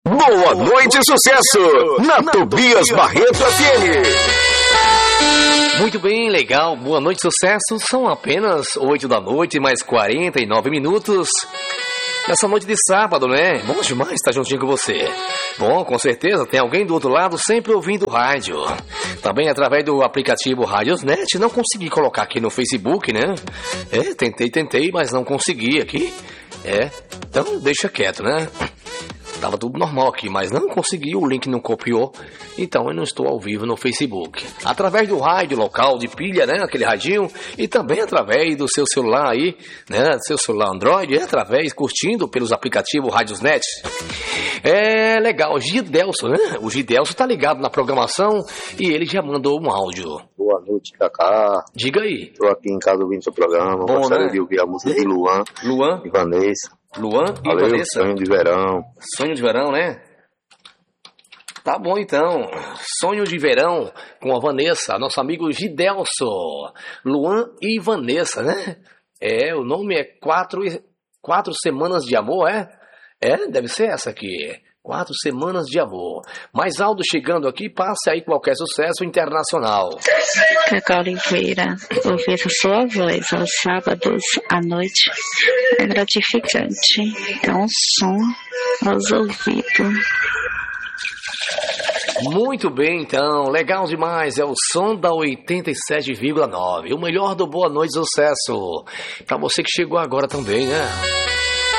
Boa noite, sucesso! Na Tobias Barreto FM. Muito bem, legal. Boa noite, sucesso. São apenas 8 da noite, mais 49 minutos. Nessa noite de sábado, né? Bom demais estar juntinho com você. Bom, com certeza tem alguém do outro lado sempre ouvindo rádio. Também através do aplicativo Radiosnet. Não consegui colocar aqui no Facebook, né? Tentei, mas não consegui aqui. Então deixa quieto, né? Tava tudo normal aqui, mas não consegui, o link não copiou, então eu não estou ao vivo no Facebook. Através do rádio local de pilha, né, aquele radinho, e também através do seu celular aí, né, seu celular Android, através, curtindo pelos aplicativos Radiosnet. É legal, Gidelson, né, o Gidelson tá ligado na programação e ele já mandou um áudio. Boa noite, Cacá. Diga aí. Tô aqui em casa ouvindo seu programa, gostaria de ouvir a música de Luan e Vanessa. Luan e Valeu, Vanessa. Sonho de Verão. Sonho de Verão, né? Tá bom, então. Sonho de Verão com a Vanessa, nosso amigo Gidelson. Luan e Vanessa, né? O nome é Quatro Semanas de Amor, é? Deve ser essa aqui. 4 Semanas de Amor. Mais Aldo chegando aqui, passe aí qualquer sucesso internacional. Cacá Oliveira, ouvir a sua voz aos sábados à noite é gratificante. É um som aos ouvidos. Muito bem, então. Legal demais. É o som da 87,9. O melhor do Boa Noite Sucesso. Pra você que chegou agora também, né?